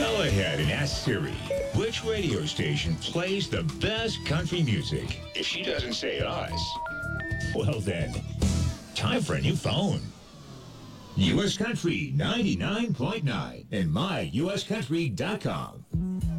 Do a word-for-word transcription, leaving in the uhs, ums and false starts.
Go ahead and ask Siri which radio station plays the best country music. If she doesn't say us, well then, time for a new phone. U S Country ninety-nine point nine and my U S country dot com.